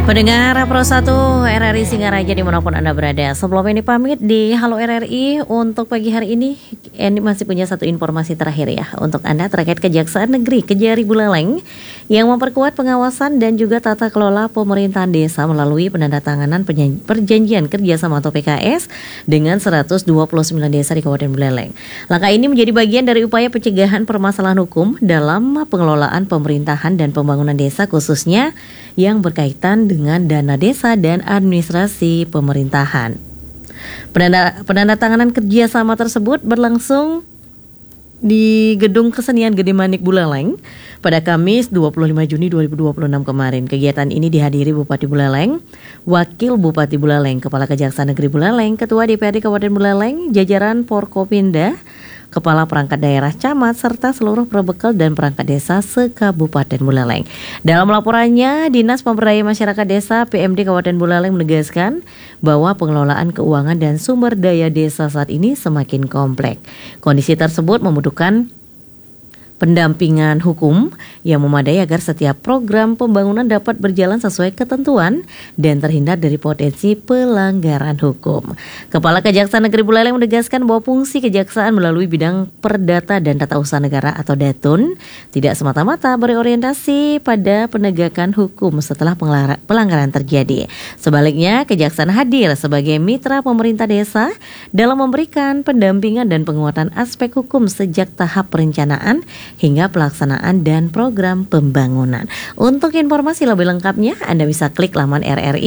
Pendengar Pro 1 RRI Singaraja dimanapun Anda berada. Sebelum ini pamit di Halo RRI untuk pagi hari ini masih punya satu informasi terakhir ya untuk Anda terkait Kejaksaan Negeri Kejari Buleleng yang memperkuat pengawasan dan juga tata kelola pemerintahan desa melalui penandatanganan perjanjian kerjasama atau PKS dengan 129 desa di Kabupaten Buleleng. Langkah ini menjadi bagian dari upaya pencegahan permasalahan hukum dalam pengelolaan pemerintahan dan pembangunan desa khususnya yang berkaitan dengan dana desa dan administrasi pemerintahan. Penandatanganan kerjasama tersebut berlangsung di Gedung Kesenian Gede Manik Buleleng pada Kamis 25 Juni 2026 kemarin. Kegiatan ini dihadiri Bupati Buleleng, Wakil Bupati Buleleng, Kepala Kejaksaan Negeri Buleleng, Ketua DPRD Kabupaten Buleleng, jajaran Forkopimda, Kepala Perangkat Daerah Camat, serta seluruh perbekal dan perangkat desa se-Kabupaten Buleleng. Dalam laporannya, Dinas Pemberdayaan Masyarakat Desa PMD Kabupaten Buleleng menegaskan bahwa pengelolaan keuangan dan sumber daya desa saat ini semakin kompleks. Kondisi tersebut membutuhkan pendampingan hukum yang memadai agar setiap program pembangunan dapat berjalan sesuai ketentuan dan terhindar dari potensi pelanggaran hukum. Kepala Kejaksaan Negeri Buleleng menegaskan bahwa fungsi kejaksaan melalui bidang perdata dan tata usaha negara atau DATUN tidak semata-mata berorientasi pada penegakan hukum setelah pelanggaran terjadi. Sebaliknya, kejaksaan hadir sebagai mitra pemerintah desa dalam memberikan pendampingan dan penguatan aspek hukum sejak tahap perencanaan hingga pelaksanaan dan program pembangunan. Untuk informasi lebih lengkapnya, Anda bisa klik laman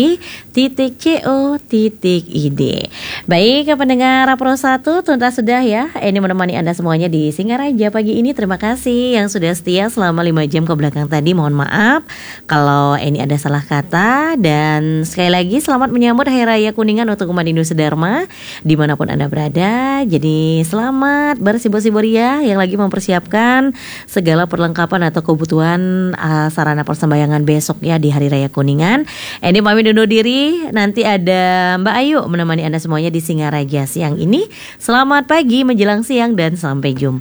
rri.co.id. Baik, pendengar Pro 1, tuntas sudah ya. Ini menemani Anda semuanya di Singaraja pagi ini. Terima kasih yang sudah setia selama 5 jam ke belakang tadi. Mohon maaf kalau ini ada salah kata. Dan sekali lagi selamat menyambut Hari Raya Kuningan untuk umat Hindu Sedharma dimanapun Anda berada. Jadi selamat bersibur-sibur ya yang lagi mempersiapkan segala perlengkapan atau kebutuhan sarana persembahyangan besok ya di Hari Raya Kuningan. Ini pamit undur diri. Nanti ada Mbak Ayu menemani Anda semuanya di Singaraja siang ini. Selamat pagi menjelang siang dan sampai jumpa.